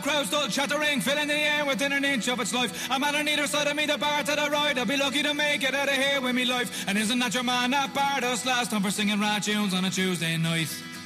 Crowd still chattering, filling the air within an inch of its life. A man on either side of me, the bar to the right. I'll be lucky to make it out of here with me life. And isn't that your man that barred us last time for singing rat tunes on a Tuesday night?